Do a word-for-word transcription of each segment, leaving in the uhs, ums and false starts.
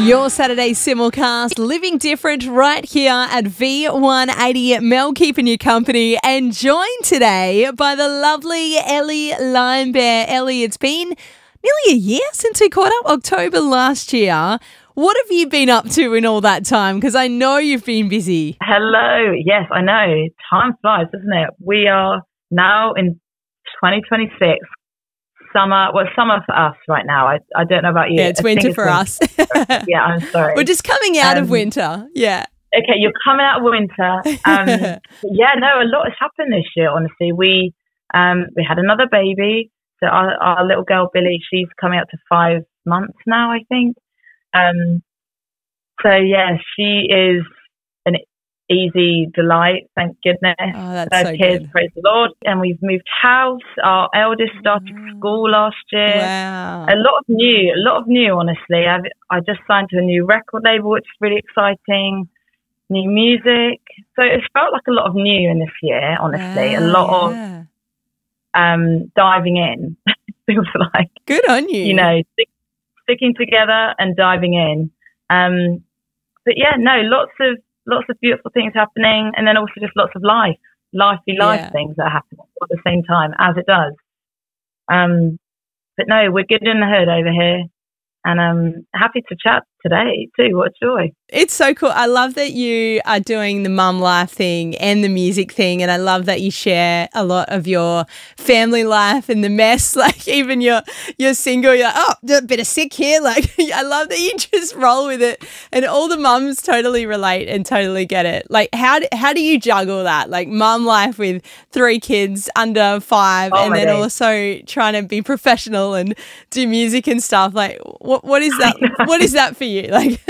Your Saturday simulcast, Living Different, right here at V one eighty. Mel keeping you company, and joined today by the lovely Ellie Linebear. Ellie, it's been nearly a year since we caught up, October last year. What have you been up to in all that time? Because I know you've been busy. Hello. Yes, I know. Time flies, doesn't it? We are now in twenty twenty-six. Summer, well, summer for us right now. I, I don't know about you. Yeah, it's I winter it's for winter. us. Yeah, I'm sorry. We're just coming out um, of winter. Yeah. Okay, you're coming out of winter. Um, yeah, no, a lot has happened this year, honestly. We um, we had another baby. So our, our little girl, Billy, she's coming up to five months now, I think. Um, so, yeah, she is an easy delight, thank goodness. Oh, that's Those so kids, good. praise the Lord. And we've moved house. Our eldest started Mm. school last year. Wow. A lot of new, a lot of new, honestly. I've, I just signed to a new record label, which is really exciting. New music. So it's felt like a lot of new in this year, honestly. Wow, a lot yeah. of um, diving in, feels like. Good on you. You know, stick, sticking together and diving in. Um, but yeah, no, lots of lots of beautiful things happening, and then also just lots of life, lifey life Yeah. things that are happening at the same time, as it does. Um, but no, we're good in the hood over here, and I'm happy to chat today too. What a joy. It's so cool. I love that you are doing the mum life thing and the music thing, and I love that you share a lot of your family life and the mess. Like even you're you're single, you're like, oh, a bit of sick here. Like I love that you just roll with it, and all the mums totally relate and totally get it. Like how do, how do you juggle that? Like mum life with three kids under five, Oh, and my then days. also trying to be professional and do music and stuff. Like what what is that? What is that for you? Like.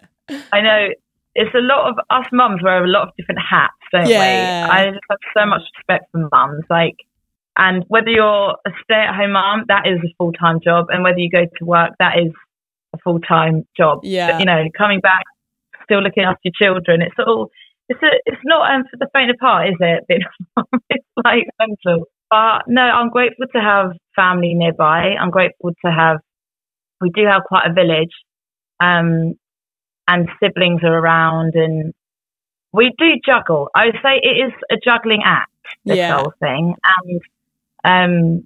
I know it's a lot of us mums wear a lot of different hats, don't Yeah. we? I just have so much respect for mums. Like, and whether you're a stay-at-home mum, that is a full-time job, and whether you go to work, that is a full-time job. Yeah. But, you know, coming back, still looking after your children. It's all. It's a. It's not um, for the faint of heart, is it? It's like mental. But no, I'm grateful to have family nearby. I'm grateful to have. We do have quite a village. Um, and siblings are around, and we do juggle. I would say it is a juggling act, this Yeah. whole thing. And um,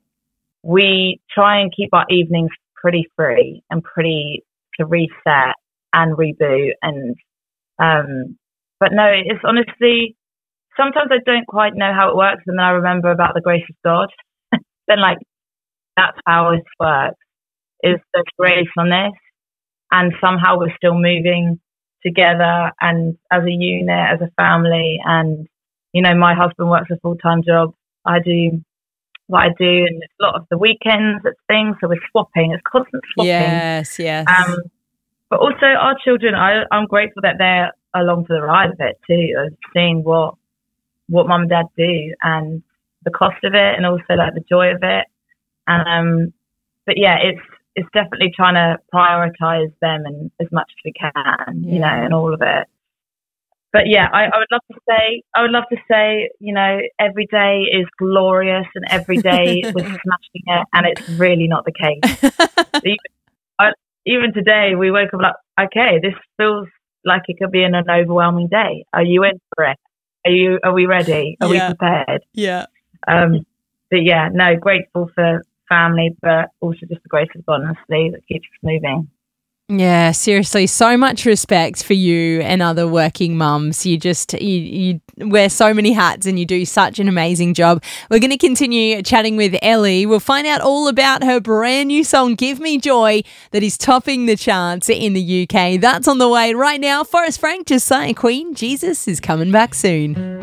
we try and keep our evenings pretty free and pretty to reset and reboot. And um, but no, it's honestly, sometimes I don't quite know how it works, and then I remember about the grace of God. Then like, that's how it works, is there's grace on this. And somehow we're still moving together and as a unit, as a family. And, you know, my husband works a full-time job. I do what I do, and a lot of the weekends at things. So we're swapping. It's constant swapping. Yes, yes. Um, but also our children, I, I'm grateful that they're along for the ride of it too, of seeing what, what mum and dad do and the cost of it, and also like the joy of it. And, um, but yeah, it's, it's definitely trying to prioritize them and as much as we can, you know, Yeah. and all of it. But yeah, I, I would love to say, I would love to say, you know, every day is glorious and every day we're smashing it, and it's really not the case. even, I, even today, we woke up like, okay, this feels like it could be an, an overwhelming day. Are you in for it? Are you? Are we ready? Are Yeah. we prepared? Yeah. Um, but yeah, no, grateful for family, but also just the grace of God, honestly, that keeps us moving. Yeah, seriously, so much respect for you and other working mums. You just, you, you wear so many hats and you do such an amazing job. We're going to continue chatting with Ellie. We'll find out all about her brand new song, Give Me Joy, that is topping the charts in the U K. That's on the way right now. Forrest Frank just saying, Queen Jesus is coming back soon.